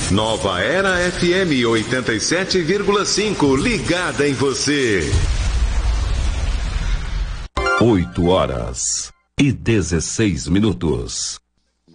Nova Era FM 87,5, ligada em você. 8 horas e 16 minutos.